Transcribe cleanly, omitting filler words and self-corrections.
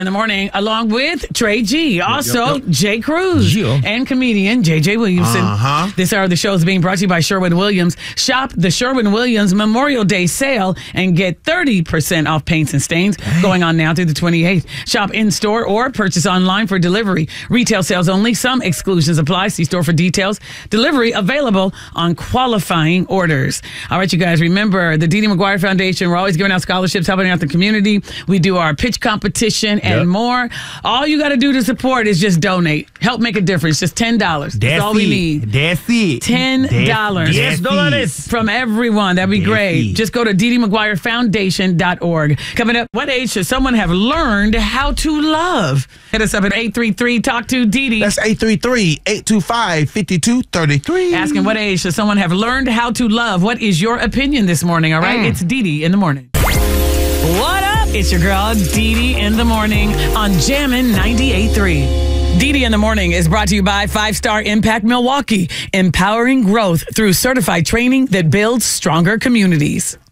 In the morning, along with Trey G, also Jay Cruz, Yeah. and comedian JJ Williamson. This hour of the show is being brought to you by Sherwin-Williams. Shop the Sherwin-Williams Memorial Day sale and get 30% off paints and stains going on now through the 28th. Shop in-store or purchase online for delivery. Retail sales only. Some exclusions apply. See store for details. Delivery available on qualifying orders. All right, you guys, remember the Dee Dee McGuire Foundation. We're always giving out scholarships, helping out the community. We do our pitch competition and more. All you got to do to support is just donate. Help make a difference. Just $10. That's all we need. That's it. $10. $10 from everyone. That'd be great. Just go to DeeDeeMcGuireFoundation.org. Coming up, what age should someone have learned how to love? Hit us up at 833-TALK-TO-DEDE. That's 833-825-5233. Asking what age should someone have learned how to love? What is your opinion this morning? All right, it's Dee Dee in the morning. What up? It's your girl, Dee Dee in the morning on Jammin' 98.3. Dee Dee in the morning is brought to you by 5-Star Impact Milwaukee, empowering growth through certified training that builds stronger communities.